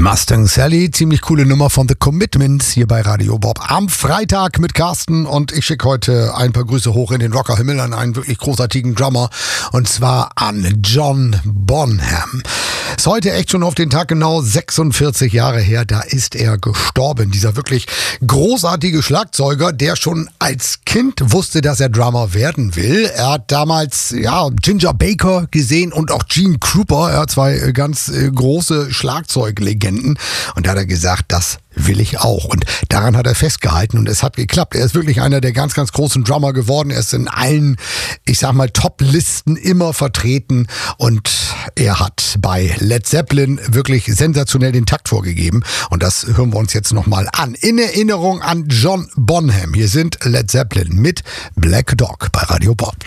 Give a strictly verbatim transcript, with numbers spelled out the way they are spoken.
Mustang Sally, ziemlich coole Nummer von The Commitments hier bei Radio Bob. Am Freitag mit Carsten und ich schicke heute ein paar Grüße hoch in den Rockerhimmel an einen wirklich großartigen Drummer und zwar an John Bonham. Ist heute echt schon auf den Tag genau sechsundvierzig Jahre her, da ist er gestorben. Dieser wirklich großartige Schlagzeuger, der schon als Kind wusste, dass er Drummer werden will. Er hat damals ja Ginger Baker gesehen und auch Gene Krupa, er hat zwei ganz äh, große Schlagzeuglegenden. Und da hat er gesagt, das will ich auch. Und daran hat er festgehalten und es hat geklappt. Er ist wirklich einer der ganz, ganz großen Drummer geworden. Er ist in allen, ich sag mal, Top-Listen immer vertreten und er hat bei Led Zeppelin wirklich sensationell den Takt vorgegeben. Und das hören wir uns jetzt nochmal an. In Erinnerung an John Bonham. Hier sind Led Zeppelin mit Black Dog bei Radio Bob.